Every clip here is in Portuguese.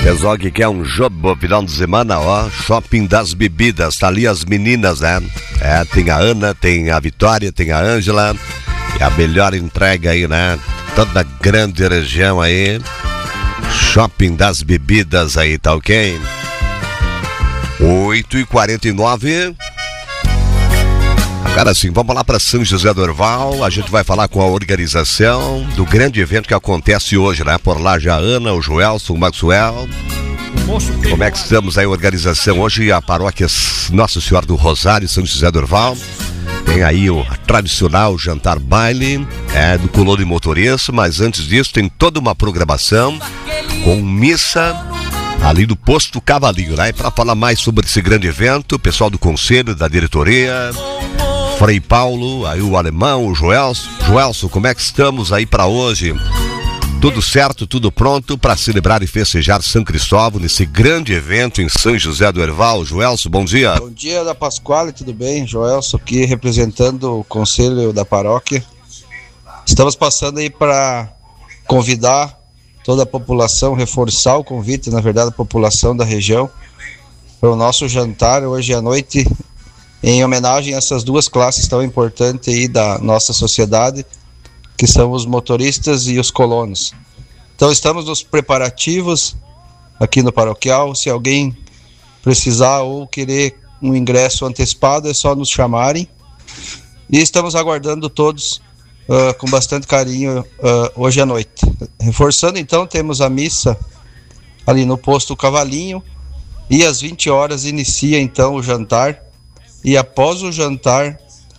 Pessoal que quer um jogo final de semana, ó, Shopping das Bebidas, tá ali as meninas, né? Tem a Ana, tem a Vitória, tem a Ângela, é a melhor entrega aí, né? Toda a grande região aí, Shopping das Bebidas aí, tá ok? 8h49. Agora sim, vamos lá para São José do Herval. A gente vai falar com a organização do grande evento que acontece hoje, né? Por lá já a Ana, o Joelson, o Maxwell. Como é que estamos aí, organização? Hoje a paróquia Nossa Senhora do Rosário, São José do Herval. Tem aí o tradicional jantar baile, do Colônia Motorista, mas antes disso tem toda uma programação com missa ali do Posto Cavalinho, né? E para falar mais sobre esse grande evento, o pessoal do conselho, da diretoria, Frei Paulo, aí o alemão, o Joelson. Joelson, como é que estamos aí para hoje? Tudo certo, tudo pronto para celebrar e festejar São Cristóvão nesse grande evento em São José do Herval. Joelson, bom dia. Bom dia da Pasquale, tudo bem? Joelson aqui representando o conselho da paróquia. Estamos passando aí para convidar toda a população, reforçar o convite, na verdade, a população da região, para o nosso jantar hoje à noite, em homenagem a essas duas classes tão importantes aí da nossa sociedade, que são os motoristas e os colonos. Então estamos nos preparativos aqui no paroquial. Se alguém precisar ou querer um ingresso antecipado, é só nos chamarem. E estamos aguardando todos com bastante carinho hoje à noite. Reforçando então, temos a missa ali no Posto Cavalinho e às 20 horas inicia então o jantar. E após o jantar,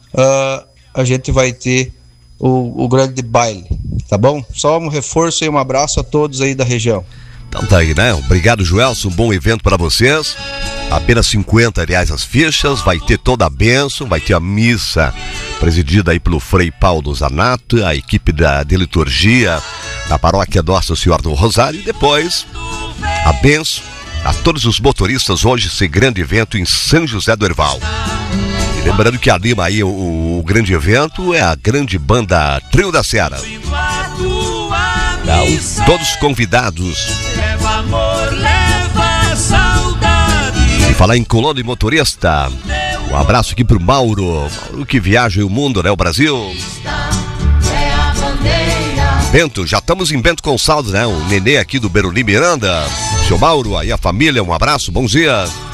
a gente vai ter o grande baile, tá bom? Só um reforço e um abraço a todos aí da região. Então tá aí, né? Obrigado, Joelson, um bom evento para vocês. Apenas R$50 as fichas, vai ter toda a bênção, vai ter a missa presidida aí pelo Frei Paulo Zanato, a equipe de liturgia da paróquia Nossa Senhora do Rosário, e depois a bênção a todos os motoristas hoje, esse grande evento em São José do Herval. E lembrando que anima aí o grande evento é a grande banda Trio da Serra. Então, todos convidados. E falar em Colônia Motorista, um abraço aqui pro Mauro que viaja o mundo, né, o Brasil. Bento, já estamos em Bento Gonçalves, né? O Nenê aqui do Beruli Miranda. Seu Mauro, aí a família, um abraço, bom dia.